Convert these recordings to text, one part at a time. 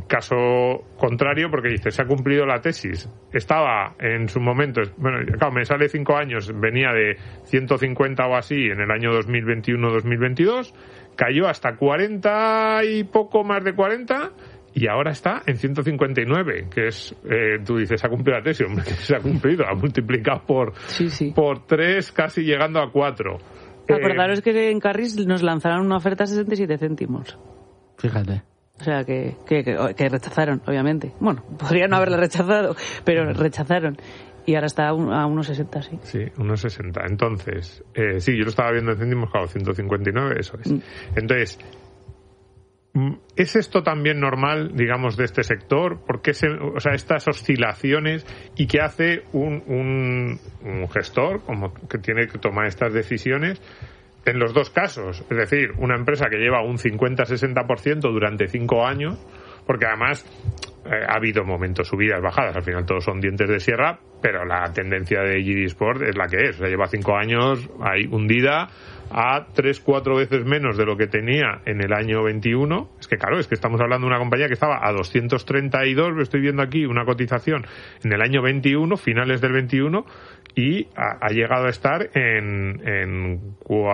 caso contrario, porque dice, se ha cumplido la tesis. Estaba en su momento, bueno, claro, me sale 5 años, venía de 150 o así en el año 2021-2022, cayó hasta 40 y poco más de 40, y ahora está en 159, que es, tú dices, se ha cumplido la tesis, hombre, que se ha cumplido, ha multiplicado por 3, casi llegando a 4. Acordaros que en Carris nos lanzaron una oferta a 67 céntimos. Fíjate. O sea, que rechazaron, obviamente. Bueno, podrían no haberla rechazado, pero rechazaron. Y ahora está a 1,60, sí. Sí, 1,60. Entonces, sí, yo lo estaba viendo en céntimos, claro, 159, eso es. Entonces, ¿es esto también normal, digamos, de este sector? ¿Por qué estas oscilaciones? ¿Y qué hace un gestor como que tiene que tomar estas decisiones? En los dos casos, es decir, una empresa que lleva un 50-60% durante 5 años, porque además ha habido momentos, subidas, bajadas, al final todos son dientes de sierra, pero la tendencia de JD Sport es la que es, o sea, lleva 5 años ahí hundida a 3-4 veces menos de lo que tenía en el año 21. Es que claro, es que estamos hablando de una compañía que estaba a 232, estoy viendo aquí una cotización en el año 21, finales del 21, y ha llegado a estar en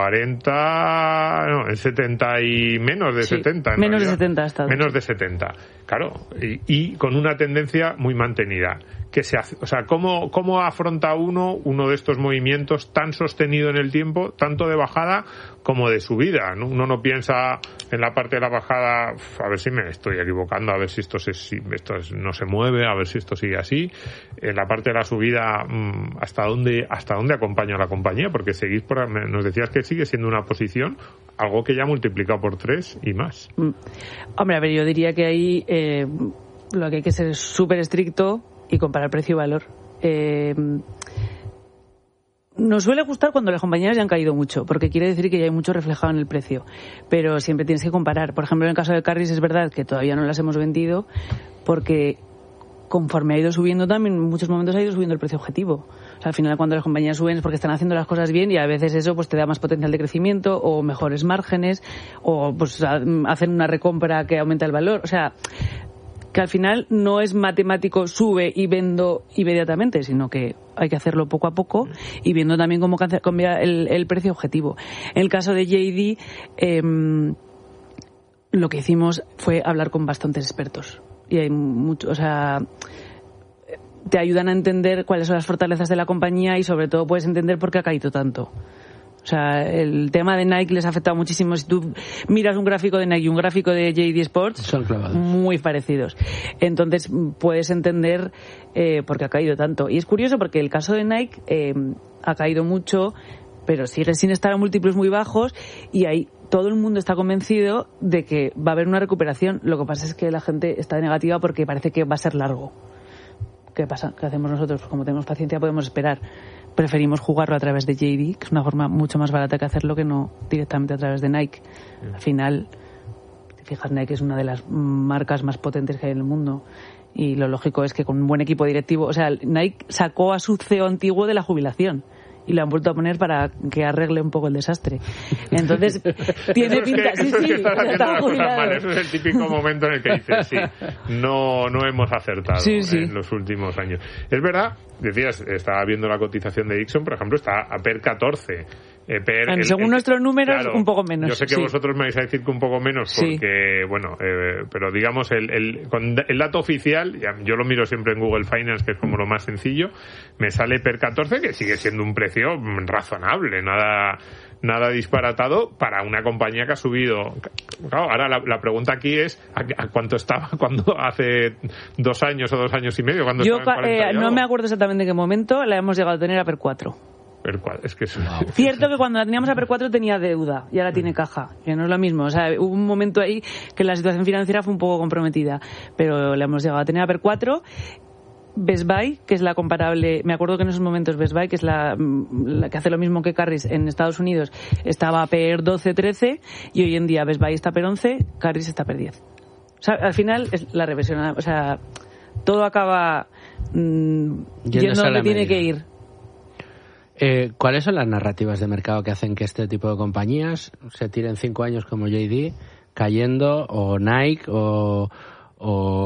40, no, en 70 y menos de 70. Menos de 70 ha estado. Menos de 70, claro, y con una tendencia muy mantenida. Que se hace, o sea, ¿cómo afronta uno de estos movimientos tan sostenido en el tiempo, tanto de bajada como de subida? Uno no piensa en la parte de la bajada, a ver si me estoy equivocando, a ver si esto no se mueve, a ver si esto sigue así. En la parte de la subida, ¿hasta dónde acompaña la compañía? Porque nos decías que sigue siendo una posición, algo que ya ha multiplicado por 3 y más. Hombre, a ver, yo diría que ahí lo que hay que ser es súper estricto y comparar precio y valor. Nos suele gustar cuando las compañías ya han caído mucho, porque quiere decir que ya hay mucho reflejado en el precio, pero siempre tienes que comparar. Por ejemplo, en el caso de Carris es verdad que todavía no las hemos vendido, porque conforme ha ido subiendo también, en muchos momentos ha ido subiendo el precio objetivo. O sea, al final cuando las compañías suben es porque están haciendo las cosas bien, y a veces eso pues te da más potencial de crecimiento o mejores márgenes, o pues hacen una recompra que aumenta el valor. O sea, que al final no es matemático sube y vendo inmediatamente, sino que hay que hacerlo poco a poco y viendo también cómo cambia el precio objetivo. En el caso de JD, lo que hicimos fue hablar con bastantes expertos. Y hay mucho, o sea, te ayudan a entender cuáles son las fortalezas de la compañía y sobre todo puedes entender por qué ha caído tanto. O sea, el tema de Nike les ha afectado muchísimo. Si tú miras un gráfico de Nike y un gráfico de JD Sports, son clavados, muy parecidos. Entonces puedes entender por qué ha caído tanto. Y es curioso porque el caso de Nike ha caído mucho, pero sigue sin estar a múltiplos muy bajos, y ahí todo el mundo está convencido de que va a haber una recuperación. Lo que pasa es que la gente está negativa porque parece que va a ser largo. ¿Qué pasa? ¿Qué hacemos nosotros? Pues como tenemos paciencia podemos esperar. Preferimos jugarlo a través de JD, que es una forma mucho más barata que hacerlo que no directamente a través de Nike. Al final, te fijas, Nike es una de las marcas más potentes que hay en el mundo, y lo lógico es que con un buen equipo directivo, o sea, Nike sacó a su CEO antiguo de la jubilación y lo han vuelto a poner para que arregle un poco el desastre. Entonces, tiene pinta... Eso es el típico momento en el que dices, sí, no hemos acertado en los últimos años. Es verdad, decías, estaba viendo la cotización de Dixon, por ejemplo, está a PER 14. Según nuestros números, claro, un poco menos. Yo sé que vosotros me vais a decir que un poco menos, porque, bueno, pero digamos, el dato oficial, yo lo miro siempre en Google Finance, que es como lo más sencillo, me sale PER 14, que sigue siendo un precio razonable, nada disparatado para una compañía que ha subido. Claro, ahora la pregunta aquí es ¿a cuánto estaba cuando hace 2 años o 2 años y medio? Cuando yo no me acuerdo exactamente en qué momento la hemos llegado a tener a PER 4. Es que cierto que cuando la teníamos a PER 4 tenía deuda y ahora tiene caja, que no es lo mismo. O sea, hubo un momento ahí que la situación financiera fue un poco comprometida, pero la hemos llegado a tener a PER 4. Best Buy, que es la comparable, me acuerdo que en esos momentos Best Buy, que es la que hace lo mismo que Carris en Estados Unidos, estaba a PER 12-13, y hoy en día Best Buy está a PER 11, Carris está a PER 10. O sea, al final es la reversión, o sea, todo acaba yendo donde tiene que ir. ¿Cuáles son las narrativas de mercado que hacen que este tipo de compañías se tiren 5 años como JD cayendo, o Nike, o